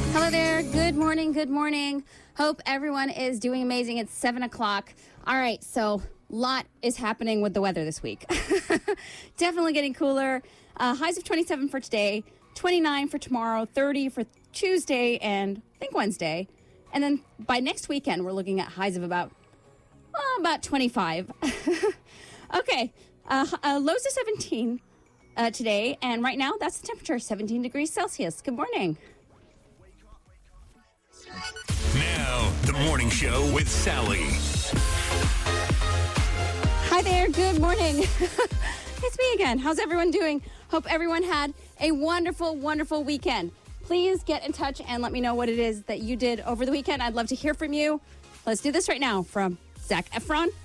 Hello there. Good morning. Good morning. Hope everyone is doing amazing. It's 7 o'clock. All right. So, lot is happening with the weather this week. Definitely getting cooler. Highs of 27 for today, 29 for tomorrow, 30 for Tuesday, and I think Wednesday. And then by next weekend, we're looking at highs of about 25. Okay. Lows of 17 today. And right now, that's the temperature, 17 degrees Celsius. Good morning. Now, the morning show with Sally. Hi there. Good morning. It's me again. How's everyone doing? Hope everyone had a wonderful, wonderful weekend. Please get in touch and let me know what it is that you did over the weekend. I'd love to hear from you. Let's do this right now from Zac Efron